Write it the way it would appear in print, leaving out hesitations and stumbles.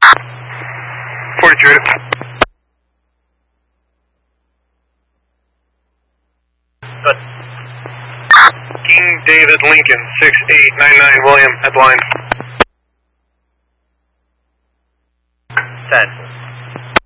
42. Good. King David Lincoln, 6899 William, headline. 10.